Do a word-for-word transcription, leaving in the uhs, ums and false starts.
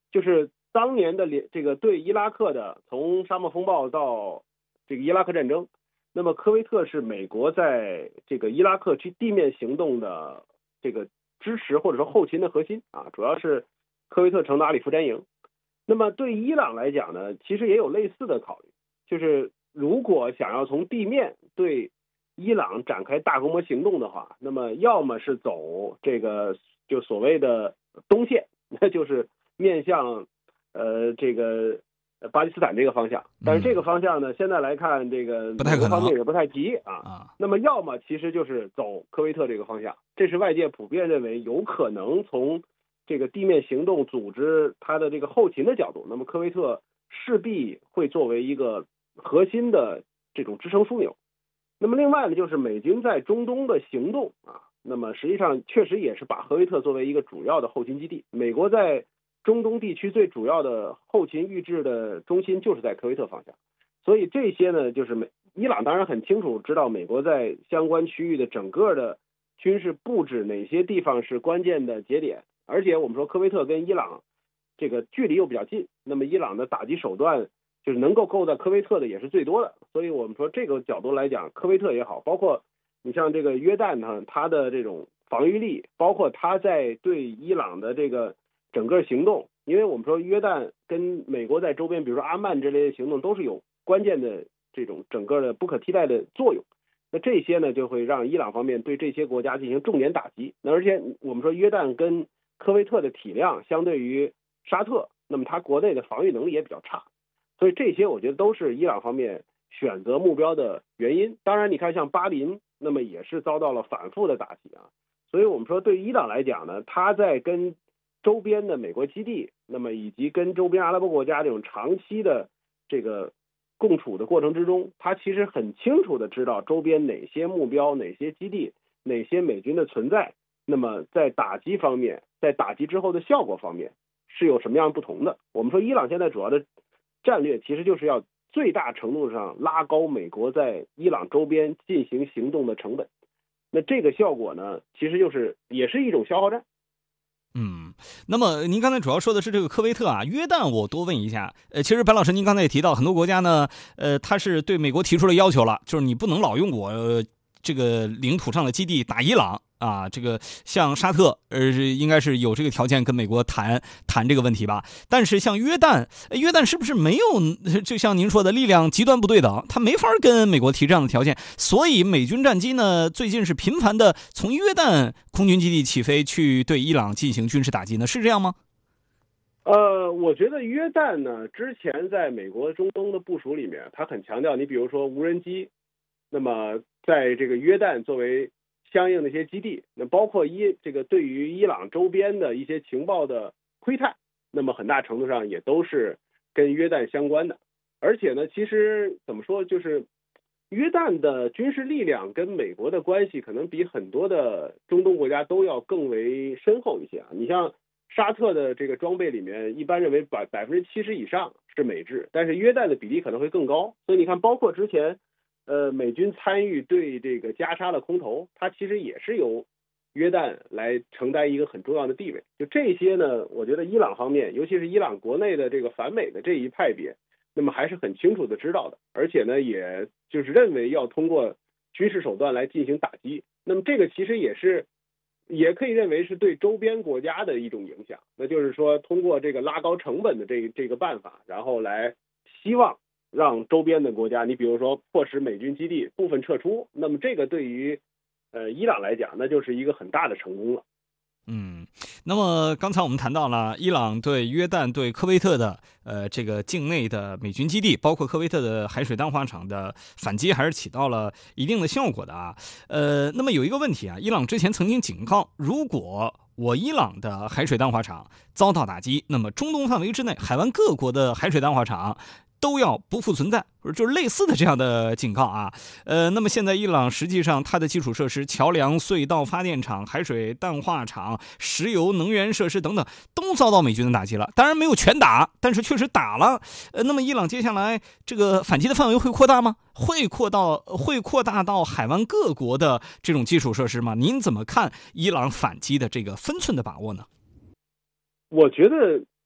就是当年的这个对伊拉克的，从沙漠风暴到这个伊拉克战争，那么科威特是美国在这个伊拉克去地面行动的这个支持或者说后勤的核心啊，主要是科威特城的阿里夫战营。那么对伊朗来讲呢，其实也有类似的考虑，就是如果想要从地面对伊朗展开大规模行动的话，那么要么是走这个就所谓的东线，那就是面向呃这个巴基斯坦这个方向，但是这个方向呢，嗯、现在来看这个不太可能， 方面也不太急啊。 啊那么要么其实就是走科威特这个方向，这是外界普遍认为有可能从这个地面行动组织它的这个后勤的角度，那么科威特势必会作为一个核心的这种支撑枢纽。那么另外呢，就是美军在中东的行动啊，那么实际上确实也是把科威特作为一个主要的后勤基地。美国在中东地区最主要的后勤预制的中心就是在科威特方向，所以这些呢，就是美伊朗当然很清楚知道美国在相关区域的整个的军事布置哪些地方是关键的节点，而且我们说科威特跟伊朗这个距离又比较近，那么伊朗的打击手段就是能够够到科威特的也是最多的，所以我们说这个角度来讲，科威特也好，包括你像这个约旦呢，它的这种防御力，包括它在对伊朗的这个整个行动，因为我们说约旦跟美国在周边，比如说阿曼这类的行动都是有关键的这种整个的不可替代的作用，那这些呢就会让伊朗方面对这些国家进行重点打击。那而且我们说约旦跟科威特的体量相对于沙特，那么它国内的防御能力也比较差，所以这些我觉得都是伊朗方面选择目标的原因。当然你看像巴林，那么也是遭到了反复的打击啊。所以我们说对伊朗来讲呢，它在跟周边的美国基地，那么以及跟周边阿拉伯国家这种长期的这个共处的过程之中，他其实很清楚的知道周边哪些目标、哪些基地、哪些美军的存在，那么在打击方面，在打击之后的效果方面是有什么样不同的。我们说伊朗现在主要的战略其实就是要最大程度上拉高美国在伊朗周边进行行动的成本，那这个效果呢，其实就是也是一种消耗战。 嗯，那么您刚才主要说的是这个科威特啊，约旦我多问一下，呃，其实白老师您刚才也提到，很多国家呢，呃，他是对美国提出了要求了，就是你不能老用我、呃、这个领土上的基地打伊朗啊，这个像沙特，呃，应该是有这个条件跟美国谈谈这个问题吧。但是像约旦，约旦是不是没有，就像您说的力量极端不对等，他没法跟美国提这样的条件，所以美军战机呢，最近是频繁的从约旦空军基地起飞去对伊朗进行军事打击呢，是这样吗？ 呃，我觉得约旦呢，之前在美国中东的部署里面，他很强调，你比如说无人机，那么在这个约旦作为相应的一些基地，那包括伊这个对于伊朗周边的一些情报的窥探，那么很大程度上也都是跟约旦相关的。而且呢，其实怎么说，就是约旦的军事力量跟美国的关系可能比很多的中东国家都要更为深厚一些啊。你像沙特的这个装备里面，一般认为百百分之七十以上是美制，但是约旦的比例可能会更高。所以你看，包括之前呃，美军参与对这个加沙的空投，它其实也是由约旦来承担一个很重要的地位。就这些呢，我觉得伊朗方面，尤其是伊朗国内的这个反美的这一派别，那么还是很清楚的知道的，而且呢，也就是认为要通过军事手段来进行打击。那么这个其实也是，也可以认为是对周边国家的一种影响，那就是说通过这个拉高成本的这这个办法，然后来希望让周边的国家，你比如说迫使美军基地部分撤出，那么这个对于呃伊朗来讲，那就是一个很大的成功了。 嗯，那么刚才我们谈到了伊朗对约旦对科威特的呃这个境内的美军基地，包括科威特的海水淡化厂的反击，还是起到了一定的效果的啊。呃，那么有一个问题啊，伊朗之前曾经警告，如果我伊朗的海水淡化厂遭到打击，那么中东范围之内海湾各国的海水淡化厂都要不复存在，就是类似的这样的警告啊。呃，那么现在伊朗实际上它的基础设施、桥梁、隧道、发电厂、海水淡化厂、石油能源设施等等，都遭到美军的打击了。当然没有全打，但是确实打了。呃，那么伊朗接下来这个反击的范围会扩大吗？会扩到会扩大到海湾各国的这种基础设施吗？您怎么看伊朗反击的这个分寸的把握呢？ 我觉得